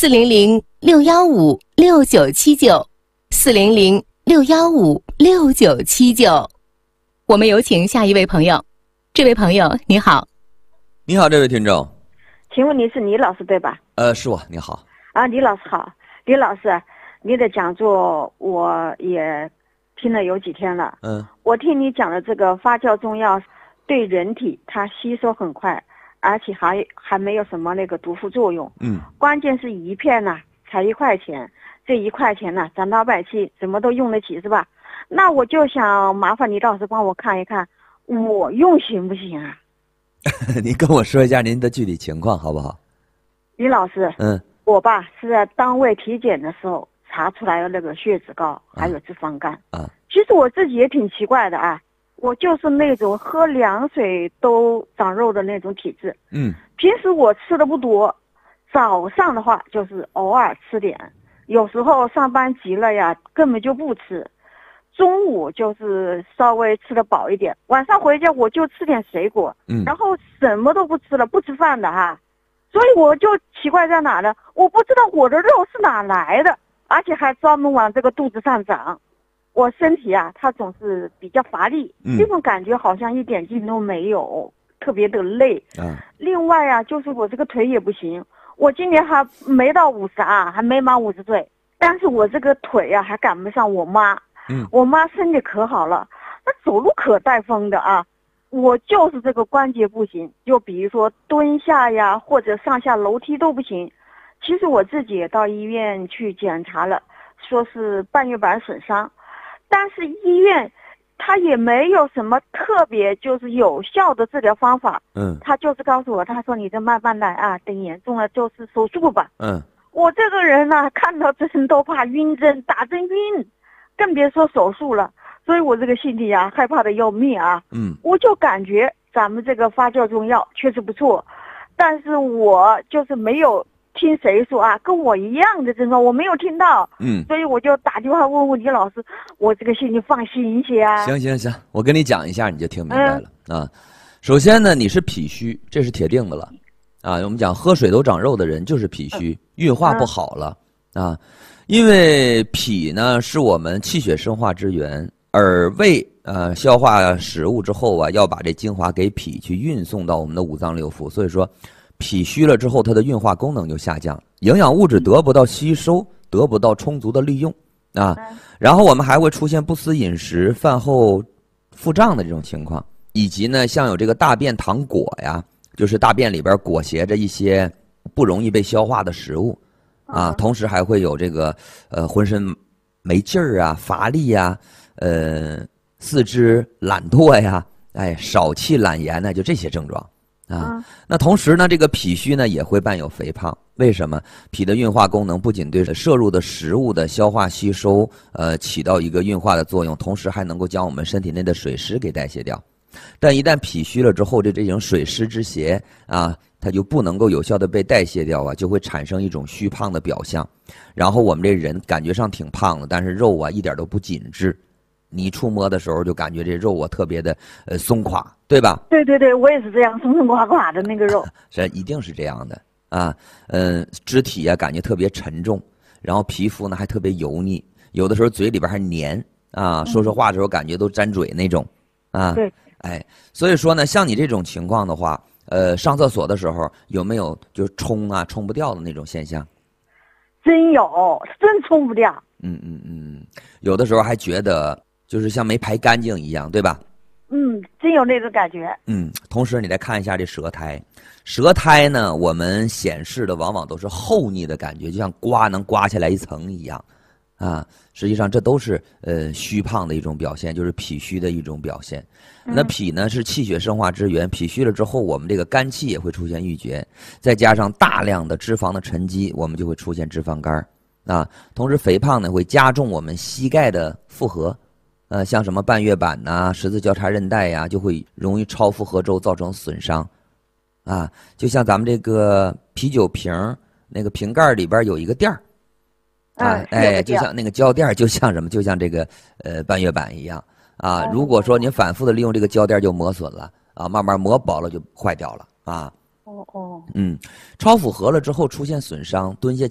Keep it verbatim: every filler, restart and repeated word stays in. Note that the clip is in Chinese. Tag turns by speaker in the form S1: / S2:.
S1: 四零零六幺五六九七九，四零零六幺五六九七九。我们有请下一位朋友。这位朋友你好。
S2: 你好，这位听众。
S3: 请问你是李老师对吧？
S2: 呃，是我。你好。
S3: 啊，李老师好。李老师，你的讲座我也听了有几天了。
S2: 嗯。
S3: 我听你讲的这个发酵中药对人体它吸收很快，而且还还没有什么那个毒副作用。
S2: 嗯。关
S3: 键是一片呢才一块钱，这一块钱呢咱老百姓什么都用得起是吧？那我就想麻烦李老师帮我看一看，我用行不行啊？
S2: 您跟我说一下您的具体情况好不好？
S3: 李老师，
S2: 嗯，
S3: 我吧是在单位体检的时候查出来了那个血脂高，还有脂肪肝。
S2: 啊，
S3: 其实我自己也挺奇怪的啊，我就是那种喝凉水都长肉的那种体质。
S2: 嗯，
S3: 平时我吃的不多，早上的话就是偶尔吃点，有时候上班急了呀，根本就不吃。中午就是稍微吃得饱一点，晚上回家我就吃点水果，
S2: 嗯，
S3: 然后什么都不吃了，不吃饭的哈。所以我就奇怪在哪呢？我不知道我的肉是哪来的，而且还专门往这个肚子上长。我身体啊，它总是比较乏力，
S2: 嗯，
S3: 这种感觉好像一点劲都没有，特别的累。
S2: 啊，
S3: 另外啊，就是我这个腿也不行，我今年还没到五十啊，还没满五十岁，但是我这个腿啊还赶不上我妈。
S2: 嗯，
S3: 我妈身体可好了，那走路可带风的啊。我就是这个关节不行，就比如说蹲下呀，或者上下楼梯都不行。其实我自己也到医院去检查了，说是半月板损伤，但是医院他也没有什么特别就是有效的治疗方法。
S2: 嗯，
S3: 他就是告诉我，他说你这慢慢来啊，等严重了就是手术吧。
S2: 嗯，
S3: 我这个人呢、啊，看到针都怕晕针，打针晕。更别说手术了，所以我这个心里啊害怕的要命啊。
S2: 嗯，
S3: 我就感觉咱们这个发酵中药确实不错，但是我就是没有听谁说啊，跟我一样的症状我没有听到。
S2: 嗯，
S3: 所以我就打电话问问李老师，我这个心里放心一些啊。
S2: 行行行，我跟你讲一下你就听明白了、嗯、啊。首先呢，你是脾虚，这是铁定的了啊。我们讲喝水都长肉的人就是脾虚，运化不好了、嗯、啊。因为脾呢是我们气血生化之源，而胃呃消化食物之后啊，要把这精华给脾去运送到我们的五脏六腑，所以说脾虚了之后，它的运化功能就下降，营养物质得不到吸收，得不到充足的利用啊。然后我们还会出现不思饮食、饭后腹胀的这种情况，以及呢像有这个大便溏果呀，就是大便里边裹挟着一些不容易被消化的食物。啊，同时还会有这个呃浑身没劲儿啊、乏力呀、呃四肢懒惰呀、哎少气懒言呢，就这些症状啊。那同时呢，这个脾虚呢也会伴有肥胖。为什么？脾的运化功能不仅对摄入的食物的消化吸收呃起到一个运化的作用，同时还能够将我们身体内的水湿给代谢掉。但一旦脾虚了之后，这这种水湿之邪啊，它就不能够有效的被代谢掉啊，就会产生一种虚胖的表象。然后我们这人感觉上挺胖的，但是肉啊一点都不紧致，你触摸的时候就感觉这肉啊特别的呃松垮，对吧？
S3: 对对对，我也是这样，松松垮垮的那个肉。
S2: 这一定是这样的啊，嗯、呃，肢体啊感觉特别沉重，然后皮肤呢还特别油腻，有的时候嘴里边还黏啊，说说话的时候感觉都沾嘴那种啊。
S3: 对。
S2: 哎，所以说呢，像你这种情况的话，呃，上厕所的时候有没有就冲啊冲不掉的那种现象？
S3: 真有，真冲不掉。
S2: 嗯嗯嗯，有的时候还觉得就是像没排干净一样，对吧？
S3: 嗯，真有那种感觉。
S2: 嗯，同时你再看一下这舌苔，舌苔呢，我们显示的往往都是厚腻的感觉，就像刮能刮下来一层一样。啊，实际上这都是呃虚胖的一种表现，就是脾虚的一种表现。那脾呢是气血生化之源，脾虚了之后，我们这个肝气也会出现郁结，再加上大量的脂肪的沉积，我们就会出现脂肪肝啊。同时肥胖呢会加重我们膝盖的负荷，呃，像什么半月板呐、啊、十字交叉韧带呀、啊，就会容易超负荷之后造成损伤。啊，就像咱们这个啤酒瓶那个瓶盖里边有一个垫儿。啊，哎，就像那个胶垫，就像什么，就像这个呃半月板一样啊。如果说您反复的利用这个胶垫，就磨损了啊，慢慢磨薄了就坏掉了啊。
S3: 哦哦，
S2: 嗯，超负荷了之后出现损伤，蹲下